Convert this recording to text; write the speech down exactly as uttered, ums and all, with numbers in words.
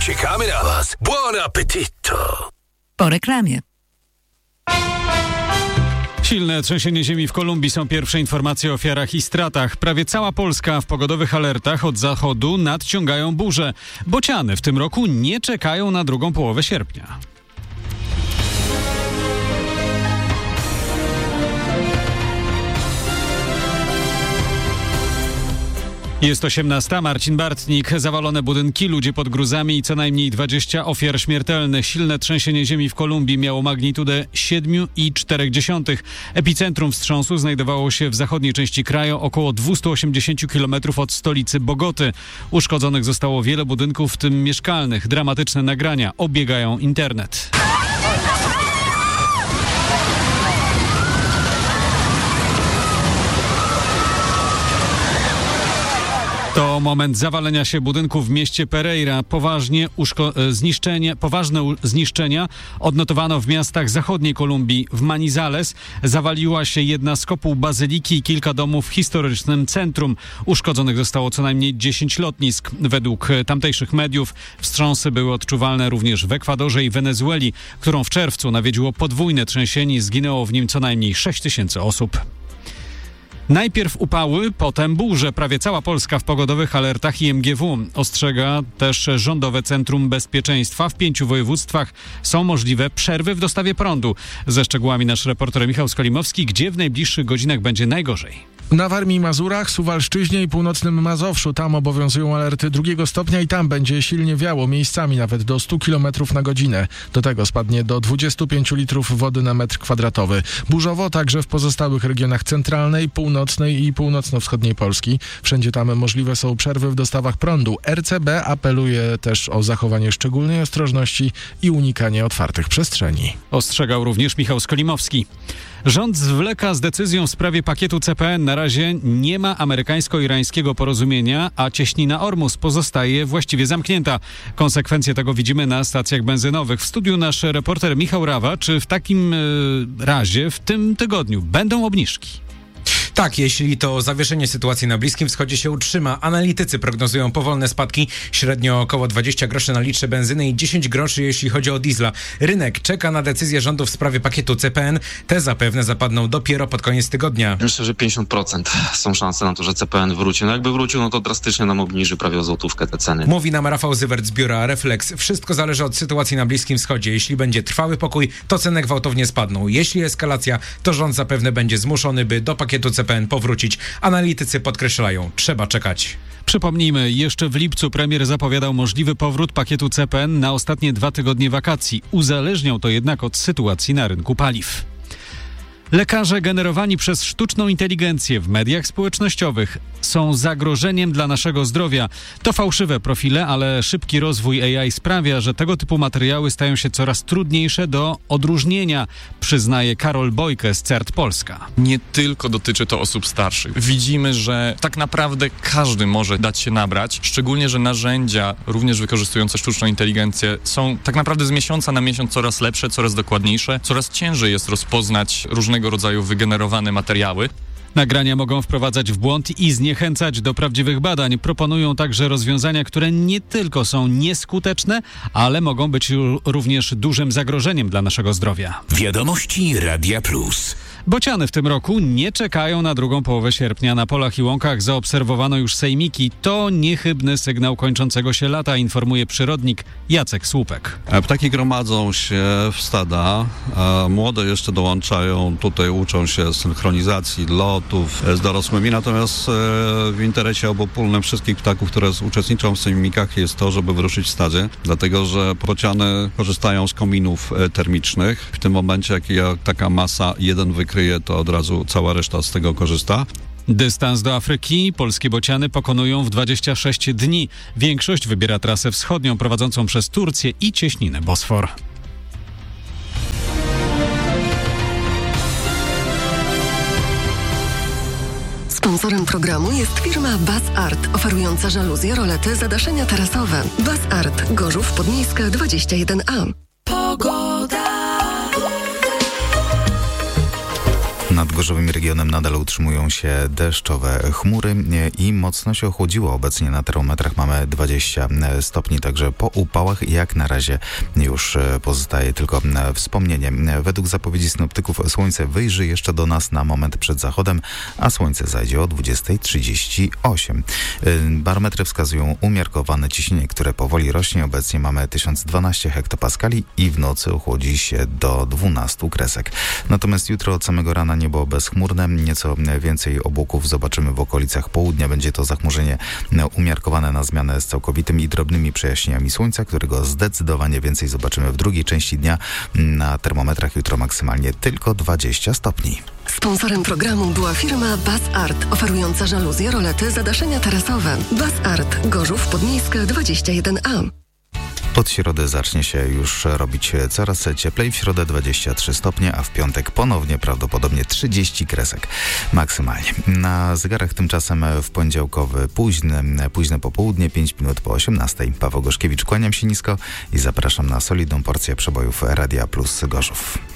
Czekamy na was. Buon appetito! Po reklamie. Silne trzęsienie ziemi w Kolumbii są pierwsze informacje o ofiarach i stratach. Prawie cała Polska w pogodowych alertach od zachodu nadciągają burze. Bociany w tym roku nie czekają na drugą połowę sierpnia. Jest osiemnasta, Marcin Bartnik. Zawalone budynki, ludzie pod gruzami i co najmniej dwadzieścia ofiar śmiertelnych. Silne trzęsienie ziemi w Kolumbii miało magnitudę siedem i cztery dziesiąte. Epicentrum wstrząsu znajdowało się w zachodniej części kraju, około dwieście osiemdziesiąt kilometrów od stolicy Bogoty. Uszkodzonych zostało wiele budynków, w tym mieszkalnych. Dramatyczne nagrania obiegają internet. To moment zawalenia się budynków w mieście Pereira. Poważnie uszko- zniszczenie, poważne u- zniszczenia odnotowano w miastach zachodniej Kolumbii. W Manizales zawaliła się jedna z kopuł bazyliki i kilka domów w historycznym centrum. Uszkodzonych zostało co najmniej dziesięć lotnisk. Według tamtejszych mediów wstrząsy były odczuwalne również w Ekwadorze i Wenezueli, którą w czerwcu nawiedziło podwójne trzęsienie i zginęło w nim co najmniej sześć tysięcy osób. Najpierw upały, potem burze. Prawie cała Polska w pogodowych alertach I M G W. Ostrzega też Rządowe Centrum Bezpieczeństwa. W pięciu województwach są możliwe przerwy w dostawie prądu. Ze szczegółami nasz reporter Michał Skolimowski. Gdzie w najbliższych godzinach będzie najgorzej? Na Warmii i Mazurach, Suwalszczyźnie i północnym Mazowszu. Tam obowiązują alerty drugiego stopnia i tam będzie silnie wiało, miejscami nawet do stu kilometrów na godzinę. Do tego spadnie do dwudziestu pięciu litrów wody na metr kwadratowy. Burzowo także w pozostałych regionach centralnej, północnej i północno-wschodniej Polski. Wszędzie tam możliwe są przerwy w dostawach prądu. R C B apeluje też o zachowanie szczególnej ostrożności i unikanie otwartych przestrzeni. Ostrzegał również Michał Skolimowski. Rząd zwleka z decyzją w sprawie pakietu C P N. Na razie nie ma amerykańsko-irańskiego porozumienia, a cieśnina Ormus pozostaje właściwie zamknięta. Konsekwencje tego widzimy na stacjach benzynowych. W studiu nasz reporter Michał Rawa. Czy w takim y, razie w tym tygodniu będą obniżki? Tak, jeśli to zawieszenie sytuacji na Bliskim Wschodzie się utrzyma. Analitycy prognozują powolne spadki, średnio około dwadzieścia groszy na litrze benzyny i dziesięć groszy, jeśli chodzi o diesla. Rynek czeka na decyzję rządu w sprawie pakietu C P N. Te zapewne zapadną dopiero pod koniec tygodnia. Myślę, że pięćdziesiąt procent są szanse na to, że C P N wróci. No jakby wrócił, no to drastycznie nam obniży prawie o złotówkę te ceny. Mówi nam Rafał Zywert z biura Reflex. Wszystko zależy od sytuacji na Bliskim Wschodzie. Jeśli będzie trwały pokój, to ceny gwałtownie spadną. Jeśli eskalacja, to rząd zapewne będzie zmuszony, by do pakietu C P N powrócić. Analitycy podkreślają, trzeba czekać. Przypomnijmy, jeszcze w lipcu premier zapowiadał możliwy powrót pakietu C P N na ostatnie dwa tygodnie wakacji. Uzależniał to jednak od sytuacji na rynku paliw. Lekarze generowani przez sztuczną inteligencję w mediach społecznościowych są zagrożeniem dla naszego zdrowia. To fałszywe profile, ale szybki rozwój A I sprawia, że tego typu materiały stają się coraz trudniejsze do odróżnienia, przyznaje Karol Bojke z C E R T Polska. Nie tylko dotyczy to osób starszych. Widzimy, że tak naprawdę każdy może dać się nabrać, szczególnie, że narzędzia, również wykorzystujące sztuczną inteligencję, są tak naprawdę z miesiąca na miesiąc coraz lepsze, coraz dokładniejsze, coraz ciężej jest rozpoznać różnego rodzaju wygenerowane materiały. Nagrania mogą wprowadzać w błąd i zniechęcać do prawdziwych badań. Proponują także rozwiązania, które nie tylko są nieskuteczne, ale mogą być również dużym zagrożeniem dla naszego zdrowia. Wiadomości Radia Plus. Bociany w tym roku nie czekają na drugą połowę sierpnia. Na polach i łąkach zaobserwowano już sejmiki. To niechybny sygnał kończącego się lata, informuje przyrodnik Jacek Słupek. Ptaki gromadzą się w stada, a młode jeszcze dołączają, tutaj uczą się synchronizacji lotów z dorosłymi, natomiast w interesie obopólnym wszystkich ptaków, które uczestniczą w sejmikach, jest to, żeby wyruszyć w stadzie, dlatego że bociany korzystają z kominów termicznych. W tym momencie, jak taka masa jeden wykryje, to od razu cała reszta z tego korzysta. Dystans do Afryki polskie bociany pokonują w dwadzieścia sześć dni. Większość wybiera trasę wschodnią prowadzącą przez Turcję i cieśninę Bosfor. Sponsorem programu jest firma Baz Art, oferująca żaluzje, rolety, zadaszenia tarasowe. Baz Art, Gorzów Podmiejska dwadzieścia jeden A. Pogoda. Na Nad gorzowym regionem nadal utrzymują się deszczowe chmury i mocno się ochłodziło. Obecnie na termometrach mamy dwadzieścia stopni, także po upałach jak na razie już pozostaje tylko wspomnienie. Według zapowiedzi synoptyków słońce wyjrzy jeszcze do nas na moment przed zachodem, a słońce zajdzie o dwudziesta trzydzieści osiem. Barometry wskazują umiarkowane ciśnienie, które powoli rośnie. Obecnie mamy tysiąc dwanaście hektopaskali i w nocy ochłodzi się do dwunastu kresek. Natomiast jutro od samego rana niebo bezchmurne, nieco więcej obłoków zobaczymy w okolicach południa. Będzie to zachmurzenie umiarkowane na zmianę z całkowitym i drobnymi przejaśnieniami słońca, którego zdecydowanie więcej zobaczymy w drugiej części dnia. Na termometrach jutro maksymalnie tylko dwadzieścia stopni. Sponsorem programu była firma Bas Art, oferująca żaluzje, rolety, zadaszenia tarasowe. Bas Art, Gorzów Podmiejska dwadzieścia jeden A. Od środy zacznie się już robić coraz cieplej. W środę dwadzieścia trzy stopnie, a w piątek ponownie prawdopodobnie trzydzieści kresek maksymalnie. Na zegarach tymczasem w poniedziałkowy późny, późne popołudnie, pięć minut po osiemnastej. Paweł Gorzkiewicz, kłaniam się nisko i zapraszam na solidną porcję przebojów Radia Plus Gorzów.